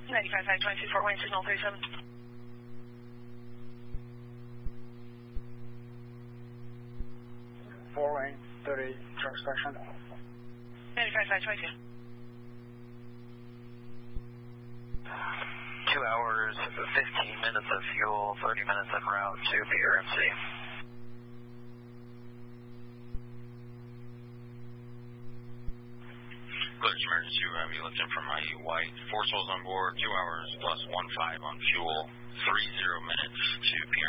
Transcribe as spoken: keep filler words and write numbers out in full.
ninety-five five twenty-two, Fort Wayne, signal thirty-seven. Fort Wayne, thirty, truck section. ninety-five five twenty-two. Two hours, fifteen minutes of fuel, thirty minutes en route to P R M C. Clearance emergency, uh, you lifting from I E White. Four souls on board, two hours plus one five on fuel, three zero minutes to P